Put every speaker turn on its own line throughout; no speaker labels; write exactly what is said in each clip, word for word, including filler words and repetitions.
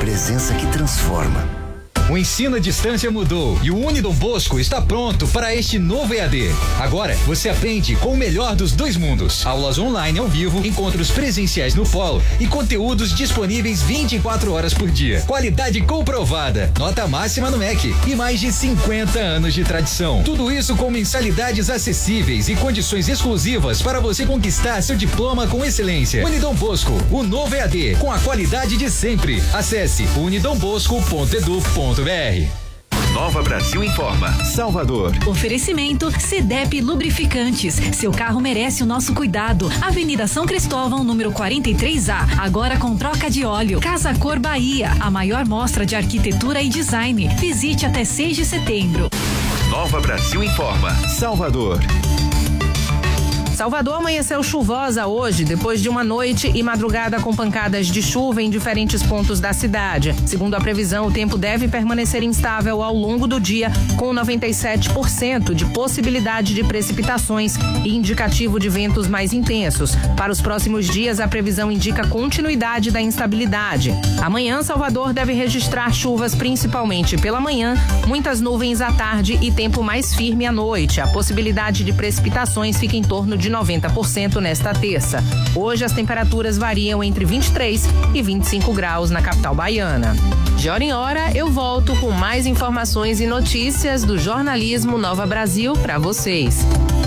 presença que transforma.
O ensino à distância mudou e o Unidom Bosco está pronto para este novo E A D. Agora você aprende com o melhor dos dois mundos. Aulas online ao vivo, encontros presenciais no polo e conteúdos disponíveis vinte e quatro horas por dia. Qualidade comprovada, nota máxima no M E C e mais de cinquenta anos de tradição. Tudo isso com mensalidades acessíveis e condições exclusivas para você conquistar seu diploma com excelência. Unidom Bosco, o novo E A D, com a qualidade de sempre. Acesse unidom bosco ponto edu ponto br.
Nova Brasil informa. Salvador.
Oferecimento Cedep Lubrificantes. Seu carro merece o nosso cuidado. Avenida São Cristóvão, número quarenta e três A. Agora com troca de óleo. Casa Cor Bahia. A maior mostra de arquitetura e design. Visite até seis de setembro.
Nova Brasil informa. Salvador.
Salvador amanheceu chuvosa hoje, depois de uma noite e madrugada com pancadas de chuva em diferentes pontos da cidade. Segundo a previsão, o tempo deve permanecer instável ao longo do dia, com noventa e sete por cento de possibilidade de precipitações e indicativo de ventos mais intensos. Para os próximos dias, a previsão indica continuidade da instabilidade. Amanhã, Salvador deve registrar chuvas principalmente pela manhã, muitas nuvens à tarde e tempo mais firme à noite. A possibilidade de precipitações fica em torno de noventa por cento nesta terça. Hoje as temperaturas variam entre vinte e três e vinte e cinco graus na capital baiana. De hora em hora eu volto com mais informações e notícias do jornalismo Nova Brasil para vocês.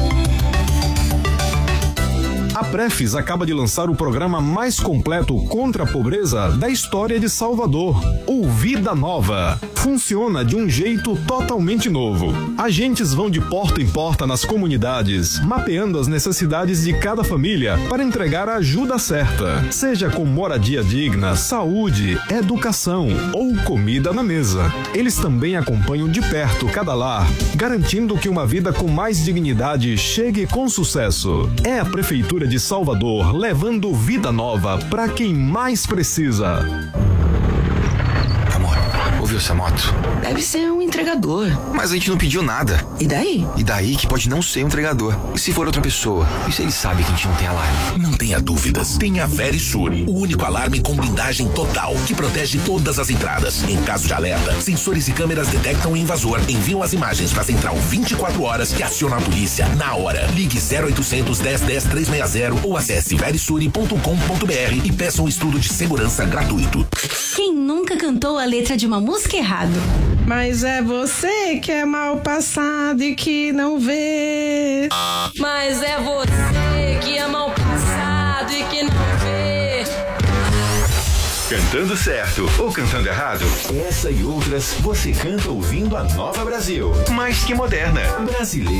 A Prefis acaba de lançar o programa mais completo contra a pobreza da história de Salvador, o Vida Nova. Funciona de um jeito totalmente novo. Agentes vão de porta em porta nas comunidades, mapeando as necessidades de cada família para entregar a ajuda certa, seja com moradia digna, saúde, educação ou comida na mesa. Eles também acompanham de perto cada lar, garantindo que uma vida com mais dignidade chegue com sucesso. É a Prefeitura de Salvador levando vida nova para quem mais precisa.
Amor, ouviu essa moto?
Deve ser um entregador.
Mas a gente não pediu nada.
E daí?
E daí que pode não ser um entregador. E se for outra pessoa? E se ele sabe que a gente não tem alarme?
Não tenha dúvidas. Tem a Verisur, o único alarme com blindagem total, que protege todas as entradas. Em caso de alerta, sensores e câmeras detectam o invasor, enviam as imagens para a central vinte e quatro horas e aciona a polícia na hora. Ligue zero oitocentos, dez, dez, trezentos e sessenta ou acesse verisure ponto com ponto br e peça um estudo de segurança gratuito.
Quem nunca cantou a letra de uma música errado?
Mas é você que é mal passado e que não vê.
Mas é você que é mal passado e que não vê.
Cantando certo ou cantando errado? Essa e outras você canta ouvindo a Nova Brasil. Mais que moderna. Brasileira.